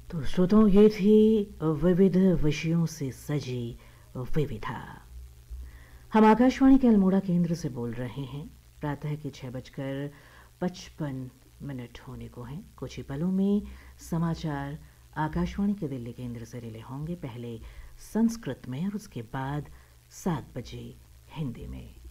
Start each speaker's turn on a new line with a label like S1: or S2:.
S1: तो श्रोताओं, ये थी विविध विषयों से सजी विविधा। हम आकाशवाणी के अल्मोड़ा केंद्र से बोल रहे हैं। प्रातः के 6:55 होने को हैं। कुछ ही पलों में समाचार आकाशवाणी के दिल्ली केंद्र से रिले होंगे, पहले संस्कृत में और उसके बाद 7 बजे हिंदी में।